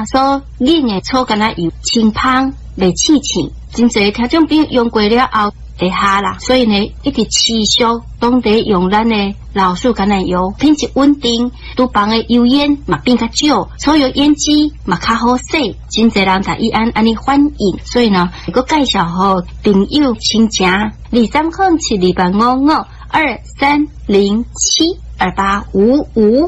啊所引的草橄榄油清芳袂刺刺，真侪听众朋友用过了后会下啦，所以呢一直持续当地用咱的老树橄榄油，品质稳定，厨房的油烟嘛变较少，所有烟机嘛较好洗，真侪人甲伊安尼反映，所以呢，佮介绍互朋友亲情2307285523072855。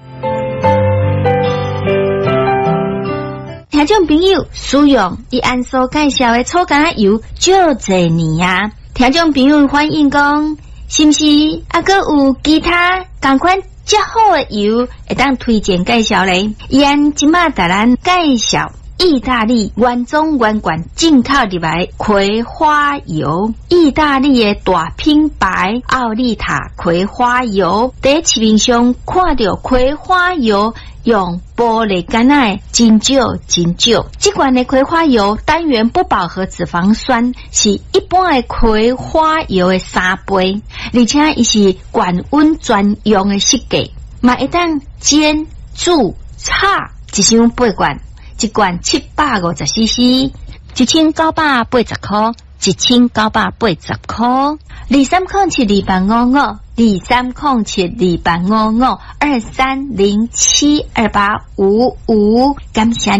听众朋友使用伊安所介绍的草橄榄油少侪年啊，听众朋友反映讲，是毋是还佫有其他同款较好的油会当推荐介绍咧？伊安即马甲咱介绍意大利原装原罐进口入来葵花油，意大利的大品牌奥利塔葵花油，在市面上看到葵花油用玻璃干奶真少真少，这款的葵花油单元不饱和脂肪酸是一般的葵花油的3倍，而且伊是高温专用的设计，嘛会当煎煮炒一箱8罐，一罐750cc，1980块，1980块，2307285523072855，感谢。